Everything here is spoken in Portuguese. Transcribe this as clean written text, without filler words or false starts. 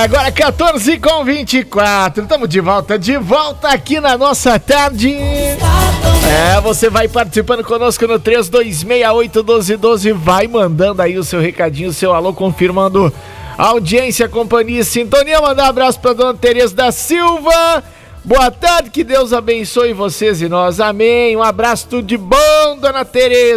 Agora 14h24, estamos de volta aqui na nossa tarde. Você vai participando conosco no 3268-1212, vai mandando aí o seu recadinho, o seu alô, confirmando audiência, companhia e sintonia. Mandar um abraço para dona Tereza da Silva. Boa tarde, que Deus abençoe vocês e nós, amém. Um abraço, tudo de bom, dona Tereza.